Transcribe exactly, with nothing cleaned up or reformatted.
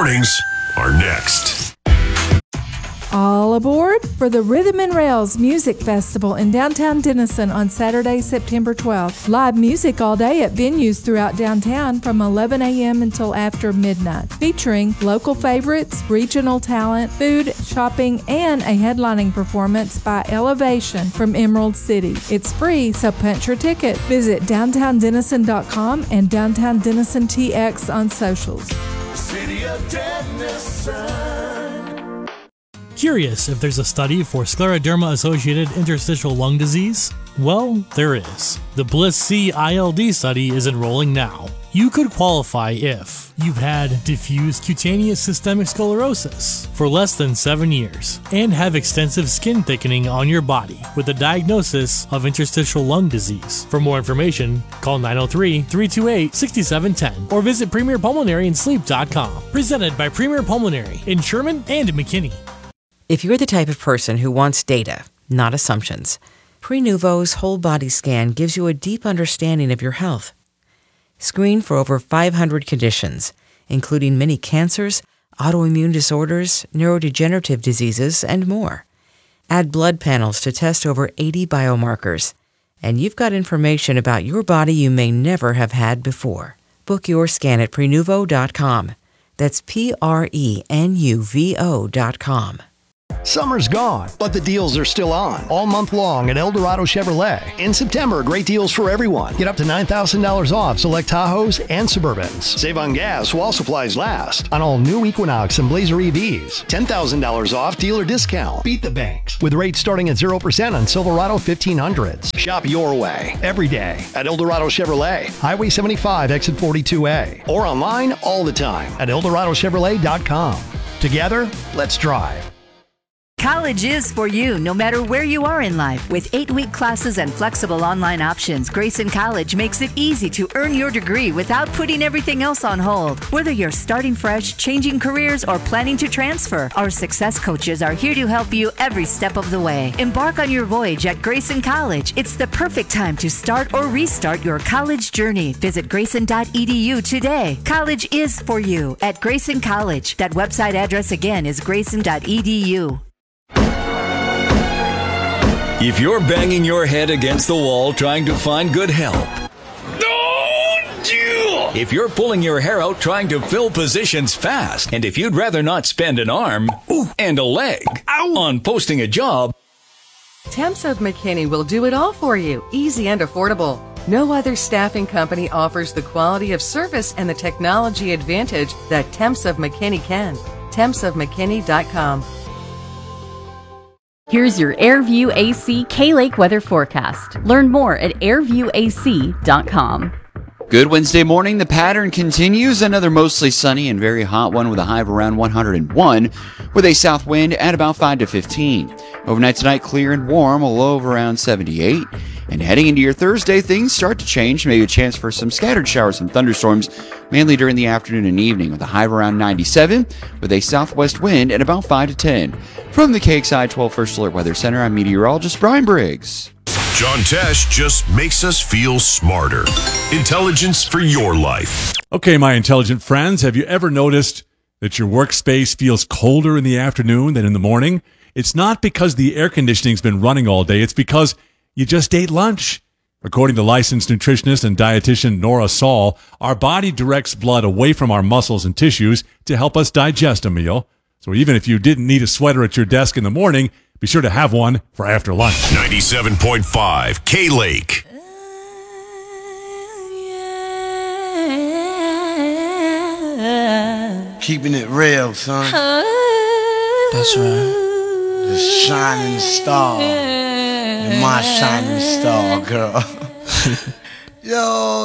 Mornings are next. All aboard for the Rhythm and Rails Music Festival in downtown Denison on Saturday, September twelfth. Live music all day at venues throughout downtown from eleven a.m. until after midnight, featuring local favorites, regional talent, food, shopping, and a headlining performance by Elevation from Emerald City. It's free, so punch your ticket. Visit downtown denison dot com and Downtown Denison T X on socials. City of Denison. Curious if there's a study for scleroderma-associated interstitial lung disease? Well, there is. The BLISS-C I L D study is enrolling now. You could qualify if you've had diffuse cutaneous systemic sclerosis for less than seven years and have extensive skin thickening on your body with a diagnosis of interstitial lung disease. For more information, call nine oh three, three two eight, six seven one zero or visit premier pulmonary and sleep dot com. Presented by Premier Pulmonary in Sherman and McKinney. If you're the type of person who wants data, not assumptions, Prenuvo's whole body scan gives you a deep understanding of your health. Screen for over five hundred conditions, including many cancers, autoimmune disorders, neurodegenerative diseases, and more. Add blood panels to test over eighty biomarkers, and you've got information about your body you may never have had before. Book your scan at prenuvo dot com. That's P R E N U V O dot com. Summer's gone, but the deals are still on all month long at El Dorado Chevrolet. In September, great deals for everyone. Get up to nine thousand dollars off select Tahoes and Suburbans. Save on gas while supplies last on all new Equinox and Blazer E Vs. ten thousand dollars off dealer discount. Beat the banks with rates starting at zero percent on Silverado fifteen hundreds. Shop your way every day at El Dorado Chevrolet, Highway seventy-five, exit forty-two A, or online all the time at el dorado chevrolet dot com. Together, let's drive. College is for you, no matter where you are in life. With eight-week classes and flexible online options, Grayson College makes it easy to earn your degree without putting everything else on hold. Whether you're starting fresh, changing careers, or planning to transfer, our success coaches are here to help you every step of the way. Embark on your voyage at Grayson College. It's the perfect time to start or restart your college journey. Visit grayson dot e d u today. College is for you at Grayson College. That website address again is grayson dot e d u. If you're banging your head against the wall trying to find good help, Don't you! if you're pulling your hair out trying to fill positions fast, and if you'd rather not spend an arm ooh, and a leg ow, on posting a job, Temps of McKinney will do it all for you, easy and affordable. No other staffing company offers the quality of service and the technology advantage that Temps of McKinney can. temps of mckinney dot com. Here's your Airview A C K-Lake weather forecast. Learn more at air view a c dot com. Good Wednesday morning. The pattern continues. Another mostly sunny and very hot one with a high of around one hundred one with a south wind at about five to fifteen. Overnight tonight, clear and warm, a low of around seventy-eight. And heading into your Thursday, things start to change. Maybe a chance for some scattered showers and thunderstorms, mainly during the afternoon and evening, with a high of around ninety-seven with a southwest wind at about five to ten. From the K X I twelve First Alert Weather Center, I'm meteorologist Brian Briggs. John Tesh just makes us feel smarter. Intelligence for your life. Okay, my intelligent friends, have you ever noticed that your workspace feels colder in the afternoon than in the morning? It's not because the air conditioning's been running all day. It's because you just ate lunch. According to licensed nutritionist and dietitian Nora Saul, our body directs blood away from our muscles and tissues to help us digest a meal. So even if you didn't need a sweater at your desk in the morning, be sure to have one for after lunch. ninety-seven point five K-Lake. Keeping it real, son. That's right. The shining star. You're my shining star, girl. Yo,